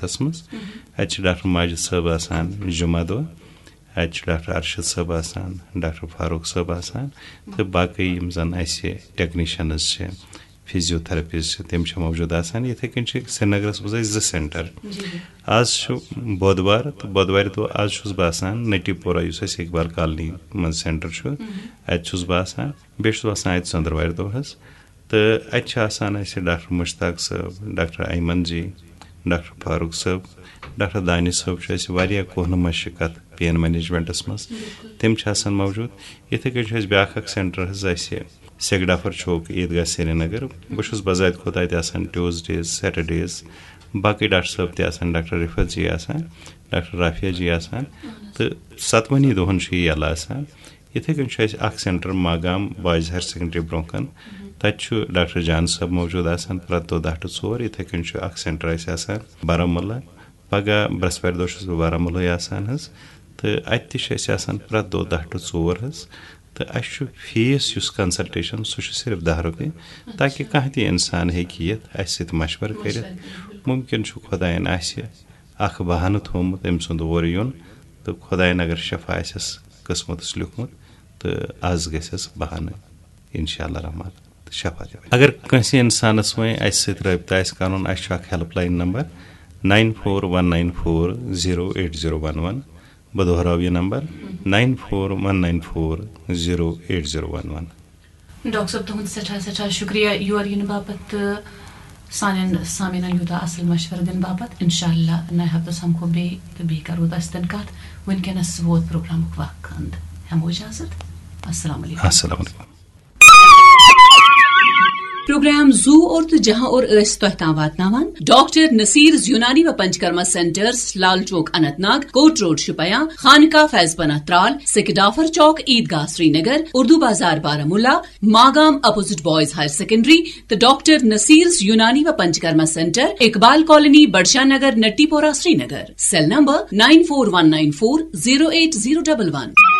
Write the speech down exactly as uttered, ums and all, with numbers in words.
جماعتس مز ات ڈاکٹر ماجد صاحب آسان جمعہ دہ ات ڈاکٹر ارشد صاحب آسان ڈاکٹر فاروق صاحب آسان تو باقی یم زن اسہ ٹیکنیشنز فزیو تھراپسٹ تم موجود آسان اتھے کن سری نگرس مز زٕ سینٹر آز بودوار تو بودوار دہ آز چھس بہ آسان نٹی پورہ اس اقبال کالنی مز سینٹر ات چھس بہ آسان بیٚیہِ چھُس بہ آسان اتہ ژندروارِ دۄہ حظ تو اتہ آسان اسہ ڈاکٹر مشتاق صاحب ڈاکٹر ایمن جی ڈاکٹر فاروق صاحب ڈاکٹر دانش صاحب چھ واریاہ کوہنما شکت پین مینجمنٹس مز تم آسان موجود اتھے کن چھ بیاکھ اکھ سینٹر حظ اسہ سیگڈافر چوک عیدگاہ سری نگر بہٕ چھُس بذات خود اتہِ آسان ٹیوزڈیز سیٹرڈیز باقی ڈاکٹر صاحب تہِ آسان ڈاکٹر رفت جی آسان ڈاکٹر رافیہ جی آسان تو ستوٕنی دۄہن چھُ یہِ یلہٕ آسان اتھے کن چھ اکھ centre Magam boys higher secondary برونٛہہ کن تتہِ چھُ ڈاکٹر جان صاحب موجود آسان پرٛٮ۪تھ دۄہ دہ ٹو ژور اتھے کن چھُ اکھ سینٹر اسہِ آسان بارہمولہ پگہہ برٛٮ۪سوارِ دۄہ چھُس بہٕ بارہمولہٕے آسان حظ تہٕ اتہِ تہِ چھِ اسہِ آسان پرٛٮ۪تھ دۄہ دہ ٹو ژور حظ تو اس فیس اس کنسلٹیشن سہ صرف دہ روپیے تاکہ کھانا تہ انسان ہیٚکہِ یِتھ اسہِ سۭتۍ مشورٕ کٔرِتھ ممکن چھُ خۄدایَن آسہِ اکھ بہانہٕ تھوٚومُت أمۍ سُنٛد اورٕ یُن تہٕ خۄدایَن اگر شفا آسٮ۪س قٕسمتس لیوٗکھمُت تہٕ آز گژھٮ۪س بہانہٕ انشاء اللہ رحمان تہٕ شفا دِوان. اگر کٲنٛسہِ انسانس وۄنۍ اسہِ سۭتۍ رٲبطہٕ آسہِ کرُن اسہِ چھُ اکھ help line number nine four one nine four zero eight zero one one بہٕ دۄہراو یہ number nine four one nine four zero eight zero one one. Doctor صٲب تُہُنٛد سٮ۪ٹھاہ سٮ۪ٹھاہ شُکریہ یور یِنہٕ باپتھ تہٕ سانٮ۪ن سامعیٖنن یوٗتاہ اصل مشورٕ دِنہٕ باپتھ. انشاء اللہ نئے ہفتس سمکھو بیٚیہِ تہٕ بیٚیہِ کرو تۄہہِ سۭتۍ کتھ. وٕنکیٚنس ووت پروگرامُک وقت انٛد ہٮ۪مو اجازت. السلام علیکم. السلام علیکم. پروگرام زو اور تو جہاں اور ٲسۍ تۄہہِ تام واتناوان ڈاکٹر نصیرز یونانی و پنچکرما سینٹرز لال چوک اننت ناگ کوٹ روڈ شپیاں خانقاہ فیض پناہ ترال سکڈافر چوک عیدگاہ سری نگر اردو بازار Baramulla Magam opposite boys higher secondary تو ڈاکٹر نصیرز یونانی و پنچکرما سینٹر اقبال کالونی بڑشاہ نگر نٹی پورہ سری Nagar. Cell number nine four one nine four zero at zero double one.